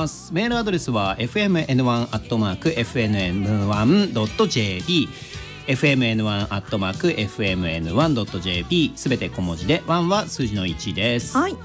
ます。メールアドレスは fmn1@fnn1.jp fmn1@fmn1.jp すべて小文字で1は数字の1です。 はい、